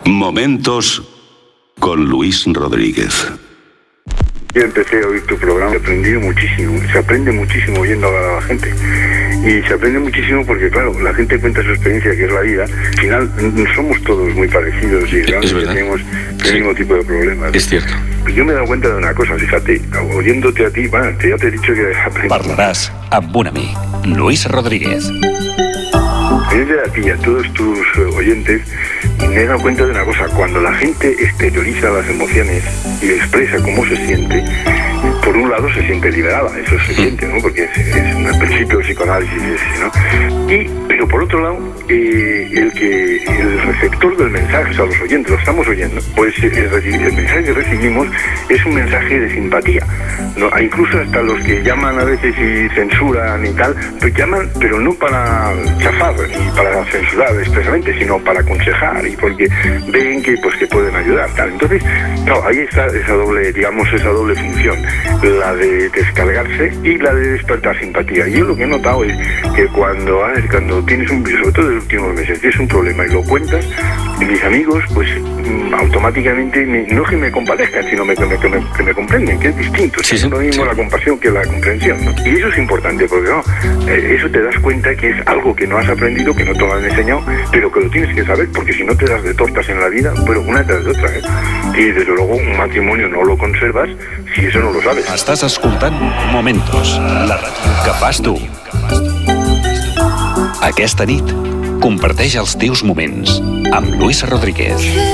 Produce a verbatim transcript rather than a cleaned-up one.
Momentos con Luis Rodríguez. Yo empecé a oír tu programa, he aprendido muchísimo, se aprende muchísimo oyendo a la gente. Y se aprende muchísimo porque, claro, la gente cuenta su experiencia, que es la vida. Al final, somos todos muy parecidos y realmente tenemos el mismo tipo de problemas. Es cierto. Yo me he dado cuenta de una cosa, fíjate, oyéndote a ti, bueno, ya te he dicho que aprendí. Parlaràs amb un amic, Luis Rodríguez. Oyéndote a ti y a todos tus oyentes, me he dado cuenta de una cosa. Cuando la gente exterioriza las emociones y expresa cómo se siente, por un lado se siente liberada, eso se siente, ¿no? Porque es, es un principio del psicoanálisis ese, ¿no? Y, pero por otro lado, eh, el que el receptor del mensaje, o sea, los oyentes, lo estamos oyendo, pues el, el mensaje que recibimos es un mensaje de simpatía, ¿no? Incluso hasta los que llaman a veces y censuran y tal, pues llaman, pero no para chafar ni para censurar expresamente, sino para aconsejar y porque ven que pues que pueden ayudar, tal. Entonces, claro, ahí está esa doble, digamos, esa doble función, la de descargarse y la de despertar simpatía. Y yo lo que he notado es que cuando, cuando tienes un, sobre todo en los últimos meses, tienes un problema y lo cuentas, mis amigos, pues automáticamente, me, no que me compadezcan, sino me, que, me, que, me, que me comprenden, que es distinto. Sí, es sí, lo mismo sí. La compasión que la comprensión, ¿no? Y eso es importante, porque no, eh, eso te das cuenta que es algo que no has aprendido, que no te lo han enseñado, pero que lo tienes que saber, porque si no te das de tortas en la vida, pero una tras de otra, ¿eh? Y desde luego un matrimonio no lo conservas si eso no lo sabes. Estàs escoltant Momentos, la ràdio que fas tu. Aquesta nit, comparteix els teus moments amb Luis Rodríguez.